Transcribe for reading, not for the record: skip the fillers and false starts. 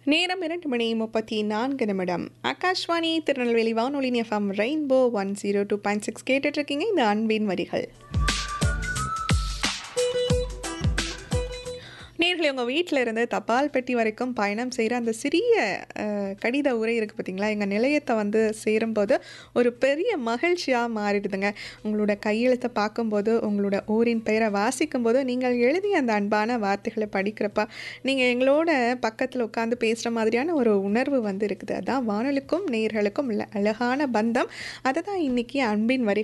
நேரம் 2:34. ஆகாஷ்வாணி திருநெல்வேலி வானொலி FM rainbow 102.6 கேட்டுட்டு இருக்கீங்க. இந்த அன்பின் வரிகள். நேயர்களே, உங்கள் வீட்டில் இருந்து தபால் பெட்டி வரைக்கும் பயணம் செய்கிற அந்த சிறிய கடித உரை இருக்குது பார்த்தீங்களா, எங்கள் நிலையத்தை வந்து சேரும்போது ஒரு பெரிய மகிழ்ச்சியாக மாறிடுதுங்க. உங்களோட கையெழுத்தை பார்க்கும்போது, உங்களோட ஊரின் பெயரை வாசிக்கும்போது, நீங்கள் எழுதிய அந்த அன்பான வார்த்தைகளை படிக்கிறப்ப நீங்கள் எங்களோட பக்கத்தில் உட்காந்து பேசுகிற மாதிரியான ஒரு உணர்வு வந்து இருக்குது. அதான் வானொலிக்கும் நேயர்களுக்கும் உள்ள அழகான பந்தம். அதை தான் இன்றைக்கி அன்பின் வரிகள்